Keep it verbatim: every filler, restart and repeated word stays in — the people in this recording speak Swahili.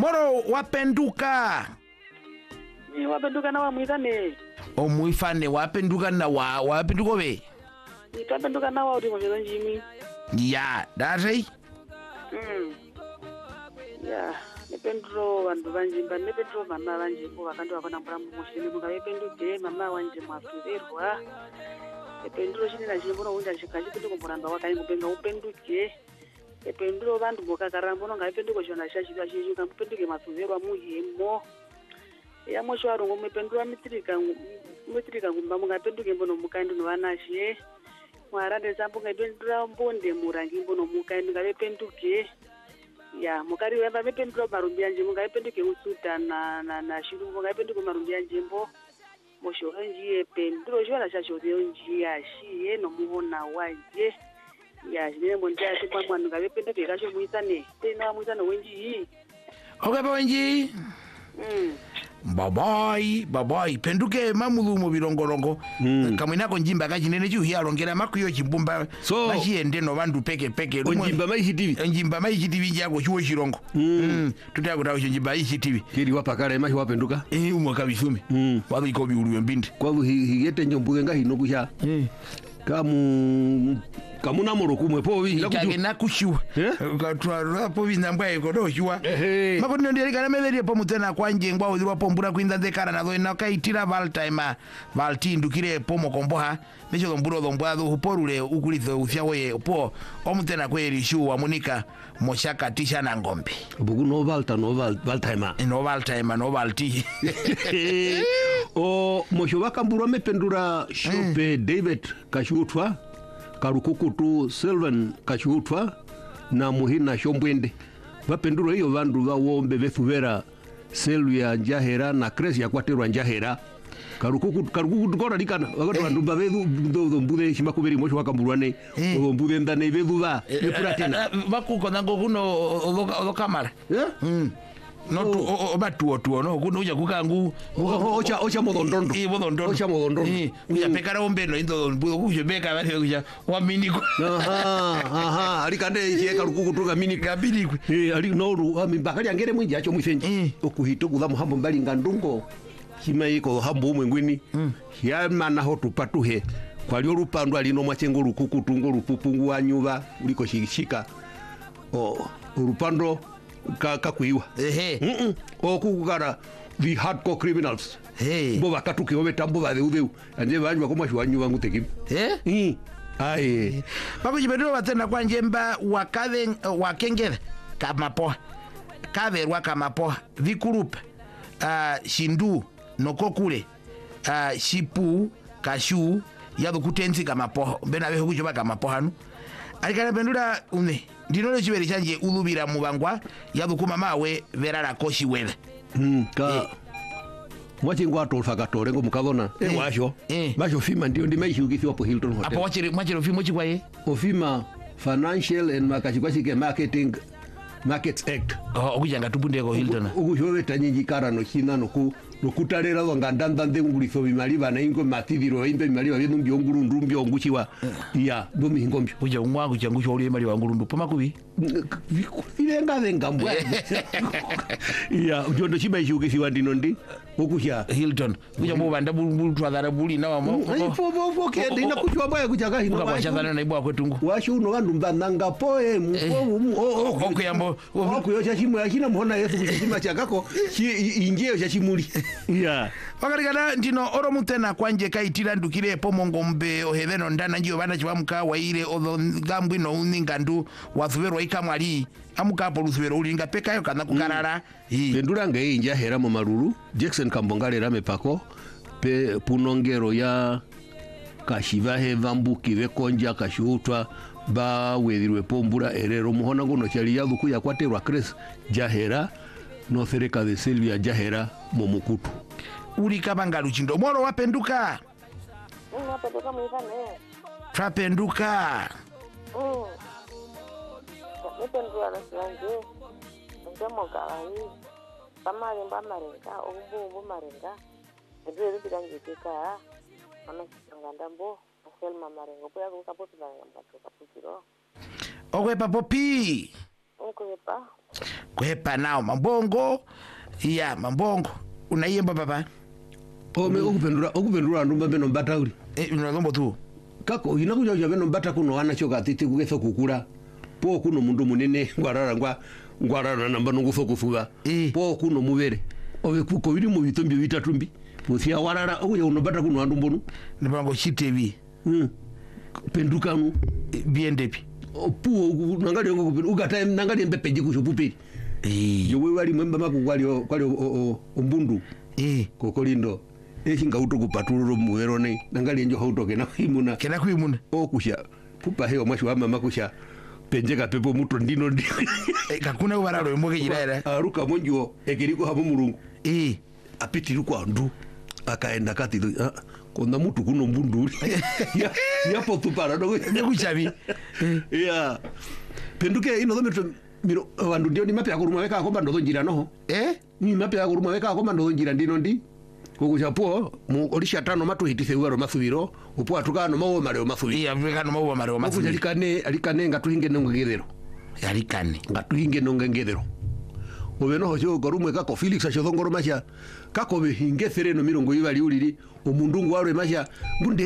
Moro wapenduka. Ni wapenduka na wamuitane. Omuifane wapenduka na wa wapenduko be. Ni wapenduka na wa udimo vyo njimi. Ya, dazai. Mm. Ya, nependro vandu vanjimba nependro mama vanjimbo vakando vakona mburambu mushini mukavependuke mama wanje mwapirerwa. Nependro chini na chimbo no unda chikachi kuti kumuramba wakaingopenga upenduke. Nependro vandu mukakarambo no ngavependuko chona chachidwa chichuka mupenduke mapirerwa muhemo. Ya moshwaro ngomependura mitrika mitrika ngumba mungapenduke mbono mukaindi no vanashe. Mwarande sambo ngapendura mbonde murangi mbono mukaindi ngavependuke. Ya mukari wemba mependura marumbi anje mungapenduke usuta na na na shirungu ngapenduke marumbi anje mbo. Mosho njiye penduro jwana chacho njiya shiye no muona waje. Ya jine monja tipwa mwana ngavependuke kasho muisane. Tena muisane wenji. Okay wenji. Mm. Babai, babai, penduke mamulu mu birongorongo. Mm. Kamwinako njimba kachinene chu yalongera makuyo chimbumba. So, bachiende no vandu peke peke. Njimba maichi T V. Njimba maichi T V njako chuo chirongo. Mm. Mm. Tutako njimba maichi T V. Kiri wapakara mahi wapenduka. Eh umwe kabisumi. Mm. Wadu ikobi uluwe mbindi. Kwa higete njombuge ngahi no kusha. Eh. Kamu kamuna moro kumwe povi la kuju na kushu ukatwa povi nambwa iko do shwa makoni ndiri kana meveri po mutena kwanje ngwa udhirwa pombura kwinda dekara nazo ina kaitira valtime valtindu kire pomo komboha nicho domburo dombwa do uporule ukulizo ufyawe po omutena kweri shu wa munika moshaka tisha na ngombe bugu no valta no val valtime no valtime no valti o mosho wakambura mependura shope David Kashutwa Karukukutu Sylvan Kashutwa na Muhina Shombwende vapenduro hiyo vandu vawombe vefuvera Selvia Njahera na Kresi ya kwaterwa Njahera Karukukutu Karukukutu kora dikana wakati vandu bavedu ndo mbude shimakuberi mosho wakamburwane mbude ndane veduva lepura tena vakuko nango kuno okamara mm no tu obatu otu no kuno uja kukangu ocha ocha modondondo eh modondondo ocha modondondo eh uja pekara ombeno indo mbudo kuje beka bale uja wa miniko aha aha alikande iye Karukukutu ga miniko kabili eh ali no mbakali angere mwinji acho mwisenji okuhito kudha muhambo mbali ngandungo kimaiko hambo mwengwini yamana ho tupatuhe kwalyo lupando alino mwachengo Rukukutu ngo lupupungu wanyuva uliko shikishika o lupando ka kakuiwa ehe mhm okukara the hardcore criminals hey bo bakatuke obe tambo ba deudeu anje banyu bakoma shwanyu bangu tekim eh mhm ai bakujibedero batena kwanje mba wakave wakengere kamapo kaverwa kamapo vikurupa uh, shindu nokokule uh, shipu kashu yado kutenzi kamapo bena beho kujoba kamapo hanu alikana pendura une ndinolo chiberi chanje ulubira mubangwa yado kuma mawe verara koshi wewe mm ka eh. Mwachi ngwa tolfa katore ngo mukabona eh washo eh basho fima ndio ndimaishi ukithiwa po Hilton Hotel apo wachire mwachire fima chi kwaye ofima financial and makachikwashike marketing Markets Act oh okujanga tubundeko Hilton ukushowe tanyinji kara no china no ku nokutarera ngandanda ndengulitho bimali bana ingo matithiro imbe bimali babyo ngyonguru ndumbyo nguchiwa ya ndomi ngombyo uja umwangu changu cyo uli mali wangu ndu poma kubi ilenga vengambwa ya njondo chibayishi ukisiwa ndino ndi okusha Hilton uja mu banda bulu twadara buli na wamo fo fo fo ke ndina kuchwa baya kuchaka hino ukabashazana na ibwa kwetungu washu no bandu mbananga poe o okuyambo okuyocha chimu yakina muhona yesu kuchima chakako injeo cha chimuli ya wakarikana ndino oro mutena kwanje kaitira ndukire pomongo mbe oheveno ndana njiyo bana chiwamuka waire odho ngambwi no uningandu wathuverwa ikamwali amuka polusuvero ulinga pekayo kana kukarara hii pendura nge Njahera mu maruru Jackson Kambongale rame pako pe punongero ya kashiva hevambuki vekonja kashutwa ba wedhirwe pombura erero muhona ngono chali yadhu kuya kwaterwa Kresi Njahera no thereka de Selvia Njahera momukutu uri kabanga luchindo moro wapenduka Wapenduka mwifane trapenduka mm Nipendura na silanje Njemo kawaii Pamari mba marenga Umbu umbu marenga Ndiri bidangi tika Mama changanda mbo Selma marenga Upo ya kukapotu na yamba Tukapukiro Okwe papopi Okwe pa kuhepa nao mambongo ya mambongo unaiyemba papa ome okupendura okupendura andu mbeno mbata uri eh unalombo tu kako inakuja uja beno mbata kuno ana choka titi kugetho kukura po kuno mundu munene ngwarara ngwa ngwarara namba nungufo kufuba Eh. po kuno mubere owe kuko biri mu bitombi bitatumbi puthia warara okuja uno mbata kuno andu mbonu nibango chitevi mm. pendukanu biendepi opuo nangali ngo ugata nangali mbepeji kushopupiri eh yo wewe ali mwemba maku kwali kwali ombundu eh kokolindo eshinga uto kupatuluro muwero ne nangali njo hautoke na himuna kena kuimuna okusha pupa hewa mwashi wa mama kusha penjeka pepo muto ndino ndi eh kakuna ubararo mboke jiraira aruka monjo ekiriko habo mulungu eh apitiru kwa ndu akaenda kati uh, kona mutu kuno mbundu ya yapo tupara dogo nekuchavi ya penduke ino dhometo miro wandu ndio ni mapya kuruma weka akomba ndo njira noho eh ni mapya kuruma weka akomba ndo njira ndino ndi kukuchapo mu olisha tano matu hitise wero masubiro upo atukano mawo mareo masubiro iya vikano mawo mareo mafu mafu alikane alikane ngatuhinge nongegero yalikane ngatuhinge nongegero obeno hojo gorumwe kako Felix ashozongoro masha kako bihinge sereno mirongo ibali uliri omundungu warwe masha ngunde